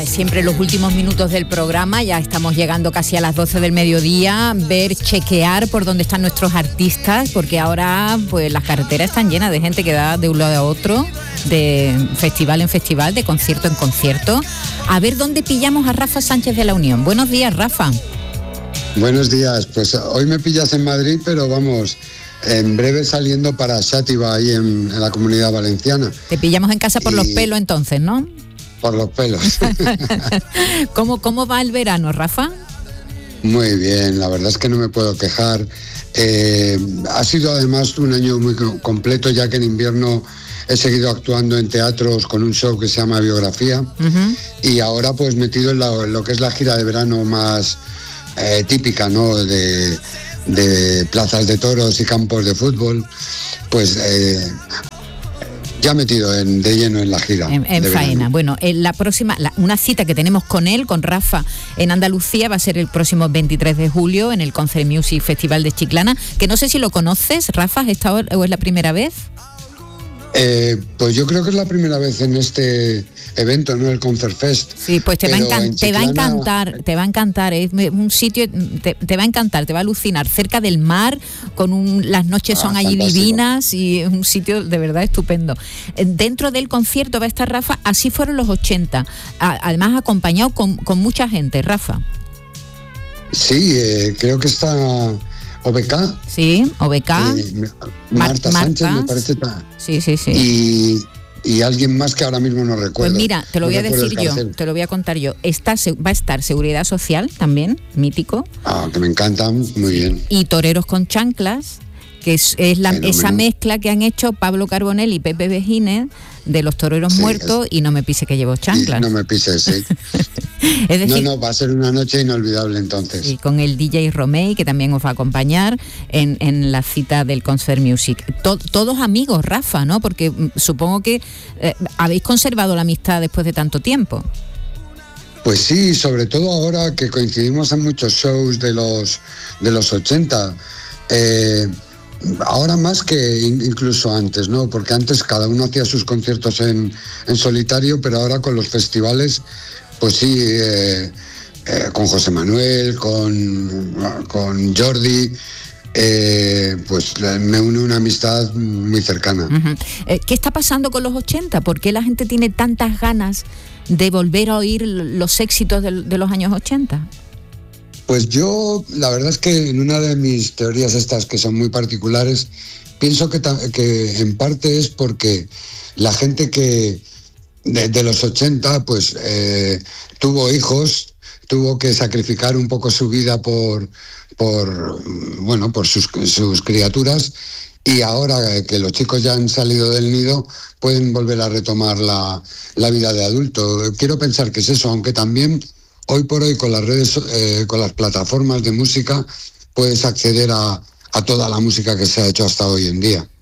Siempre los últimos minutos del programa, ya estamos llegando casi a las 12 del mediodía, chequear por dónde están nuestros artistas, porque ahora pues las carreteras están llenas de gente que da de un lado a otro, de festival en festival, de concierto en concierto. A ver dónde pillamos a Rafa Sánchez de la Unión. Buenos días, Rafa. Buenos días, pues hoy me pillas en Madrid, pero vamos, en breve saliendo para Xàtiva, ahí en la Comunidad Valenciana. Te pillamos en casa por los pelos entonces, ¿no? Por los pelos. ¿Cómo va el verano, Rafa? Muy bien, la verdad es que no me puedo quejar. Ha sido además un año muy completo, ya que en invierno he seguido actuando en teatros con un show que se llama Biografía, y ahora pues metido en lo que es la gira de verano más típica, ¿no? De plazas de toros y campos de fútbol, pues ya metido de lleno en la gira. En faena. Bueno, la próxima, una cita que tenemos con Rafa, en Andalucía, va a ser el próximo 23 de julio en el Concert Music Festival de Chiclana, que no sé si lo conoces, Rafa, ¿has estado o es la primera vez? Pues yo creo que es la primera vez en este evento, ¿no? El Concert Fest. Sí, pues te va a encantar, es un sitio, te va a encantar, te va a alucinar, cerca del mar, las noches son allí fantástico. Divinas, y es un sitio de verdad estupendo. Dentro del concierto va a estar Rafa, así fueron los 80, además acompañado con mucha gente, Rafa. Sí, creo que está OBK. Sí, OBK. Marta Sánchez, me parece. Sí. Y alguien más que ahora mismo no recuerdo. Pues mira, te lo voy a decir yo, te lo voy a contar yo. Va a estar Seguridad Social también, mítico. Que me encanta, muy bien. Y Toreros con Chanclas, que es esa mezcla que han hecho Pablo Carbonell y Pepe Vejines de Los Toreros Muertos y No me pise que llevo chanclas. No me pises, sí. Es decir, va a ser una noche inolvidable entonces. Y con el DJ Romey, que también os va a acompañar en la cita del Concert Music. Todos amigos, Rafa, ¿no? Porque supongo que habéis conservado la amistad después de tanto tiempo. Pues sí, sobre todo ahora que coincidimos en muchos shows de los 80. Ahora más que incluso antes, ¿no? Porque antes cada uno hacía sus conciertos en solitario, pero ahora con los festivales, pues sí, con José Manuel, con Jordi, pues me une una amistad muy cercana. ¿Qué está pasando con los 80? ¿Por qué la gente tiene tantas ganas de volver a oír los éxitos de los años 80? Pues yo, la verdad es que en una de mis teorías estas que son muy particulares, pienso que en parte es porque la gente que de los 80 pues tuvo hijos, tuvo que sacrificar un poco su vida por sus criaturas, y ahora que los chicos ya han salido del nido pueden volver a retomar la vida de adulto. Quiero pensar que es eso, aunque también hoy por hoy con las redes, con las plataformas de música, puedes acceder a toda la música que se ha hecho hasta hoy en día.